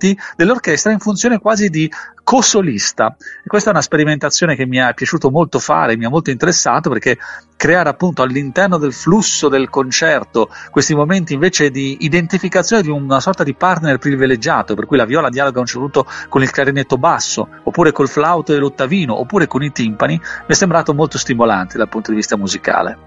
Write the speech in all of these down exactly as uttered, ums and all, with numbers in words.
parti dell'orchestra in funzione quasi di co-solista. E questa è una sperimentazione che mi è piaciuto molto fare, mi ha molto interessato, perché creare appunto all'interno del flusso del concerto questi momenti invece di identificazione di una sorta di partner privilegiato, per cui la viola dialoga a un certo punto con il clarinetto basso, oppure col flauto e l'ottavino, oppure con i timpani, mi è sembrato molto stimolante dal punto di vista musicale.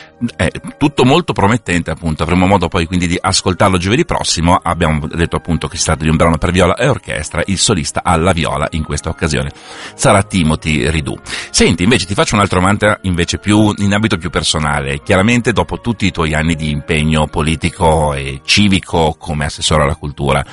È tutto molto promettente, appunto. Avremo modo poi quindi di ascoltarlo giovedì prossimo. Abbiamo detto appunto che si tratta di un brano per viola e orchestra. Il solista alla viola in questa occasione sarà Timothy Ridù. Senti, invece ti faccio un'altra domanda invece più in ambito più personale. Chiaramente dopo tutti i tuoi anni di impegno politico e civico come assessore alla cultura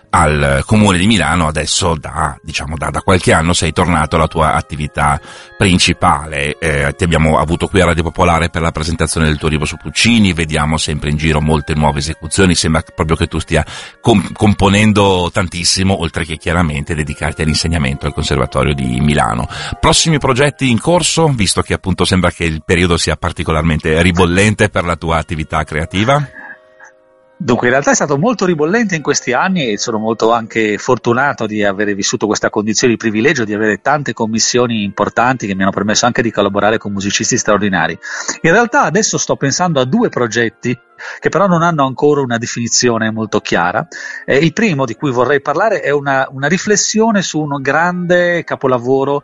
al Comune di Milano, adesso da diciamo da, da qualche anno sei tornato alla tua attività principale. Eh, ti abbiamo avuto qui a Radio Popolare per la presentazione del tuo libro su Puccini, vediamo sempre in giro molte nuove esecuzioni, sembra proprio che tu stia com- componendo tantissimo, oltre che chiaramente dedicarti all'insegnamento al Conservatorio di Milano. Prossimi progetti in corso, visto che appunto sembra che il periodo sia particolarmente ribollente per la tua attività creativa? Dunque, in realtà è stato molto ribollente in questi anni e sono molto anche fortunato di aver vissuto questa condizione di privilegio, di avere tante commissioni importanti che mi hanno permesso anche di collaborare con musicisti straordinari. In realtà adesso sto pensando a due progetti che però non hanno ancora una definizione molto chiara. Eh, il primo di cui vorrei parlare è una, una riflessione su un grande capolavoro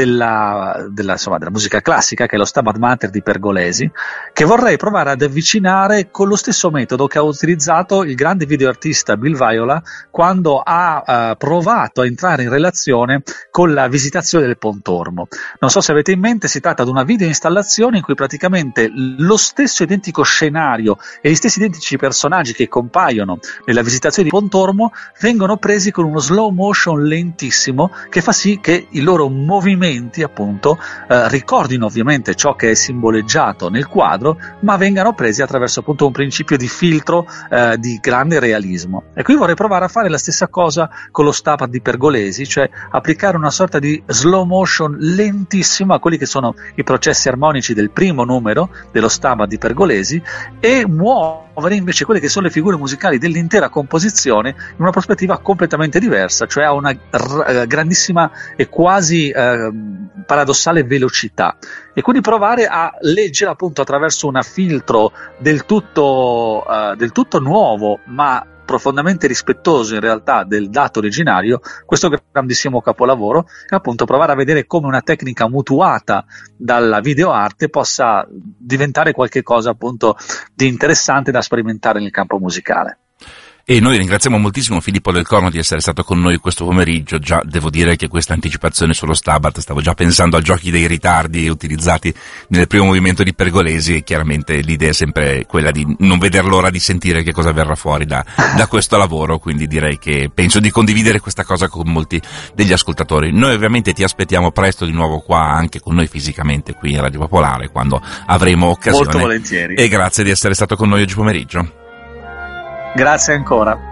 della, della, insomma, della musica classica, che è lo Stabat Mater di Pergolesi, che vorrei provare ad avvicinare con lo stesso metodo che ha utilizzato il grande videoartista Bill Viola quando ha uh, provato a entrare in relazione con la Visitazione del Pontormo. Non so se avete in mente, si tratta di una videoinstallazione in cui praticamente lo stesso identico scenario e gli stessi identici personaggi che compaiono nella Visitazione di Pontormo vengono presi con uno slow motion lentissimo che fa sì che i loro movimenti appunto eh, ricordino ovviamente ciò che è simboleggiato nel quadro, ma vengano presi attraverso appunto un principio di filtro eh, di grande realismo. E qui vorrei provare a fare la stessa cosa con lo Stabat di Pergolesi, cioè applicare una sorta di slow motion lentissimo a quelli che sono i processi armonici del primo numero dello Stabat di Pergolesi e muovere invece quelle che sono le figure musicali dell'intera composizione in una prospettiva completamente diversa, cioè a una r- grandissima e quasi eh, paradossale velocità, e quindi provare a leggere appunto attraverso un filtro del tutto, uh, del tutto nuovo ma profondamente rispettoso in realtà del dato originario, questo grandissimo capolavoro, e appunto provare a vedere come una tecnica mutuata dalla videoarte possa diventare qualche cosa appunto di interessante da sperimentare nel campo musicale. E noi ringraziamo moltissimo Filippo Del Corno di essere stato con noi questo pomeriggio. Già devo dire che questa anticipazione sullo Stabat, stavo già pensando a giochi dei ritardi utilizzati nel primo movimento di Pergolesi, e chiaramente l'idea è sempre quella di non veder l'ora di sentire che cosa verrà fuori da, da questo lavoro, quindi direi che penso di condividere questa cosa con molti degli ascoltatori. Noi ovviamente ti aspettiamo presto di nuovo qua, anche con noi fisicamente qui in Radio Popolare, quando avremo occasione. Molto volentieri. E grazie di essere stato con noi oggi pomeriggio. Grazie ancora.